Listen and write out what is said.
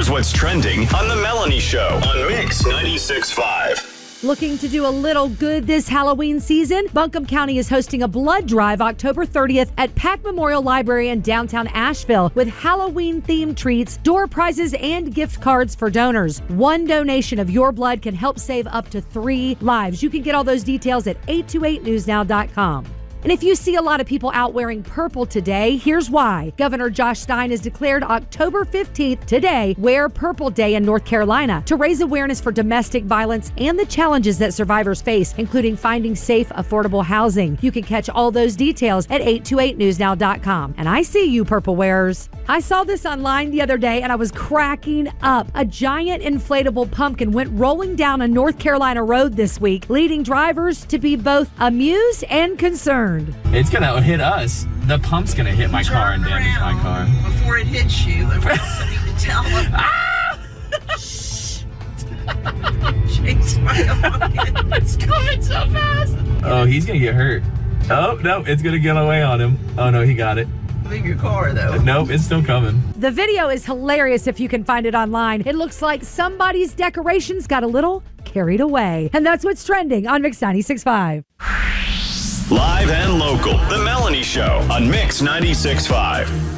Here's what's trending on The Melanie Show on Mix 96.5. Looking to do a little good this Halloween season? Buncombe County is hosting a blood drive October 30th at Pack Memorial Library in downtown Asheville with Halloween-themed treats, door prizes, and gift cards for donors. One donation of your blood can help save up to 3 lives. You can get all those details at 828newsnow.com. And if you see a lot of people out wearing purple today, here's why. Governor Josh Stein has declared October 15th, today, Wear Purple Day in North Carolina to raise awareness for domestic violence and the challenges that survivors face, including finding safe, affordable housing. You can catch all those details at 828newsnow.com. And I see you, purple wearers. I saw this online the other day and I was cracking up. A giant inflatable pumpkin went rolling down a North Carolina road this week, leading drivers to be both amused and concerned. It's gonna hit us. The pump's gonna hit my car and damage my car. Before it hits you, and we also need to tell them. Chase my pumpkin. It's coming so fast. Oh, he's gonna get hurt. Oh, no, it's gonna get away on him. Oh, no, he got it. Leave your car, though. Nope, it's still coming. The video is hilarious if you can find it online. It looks like somebody's decorations got a little carried away. And that's what's trending on Mix 96.5. Live and local, The Melanie Show on Mix 96.5.